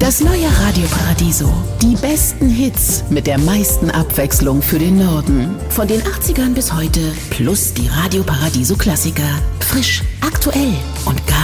Das neue Radio Paradiso. Die besten Hits mit der meisten Abwechslung für den Norden. Von den 80ern bis heute. Plus die Radio Paradiso Klassiker. Frisch, aktuell und gar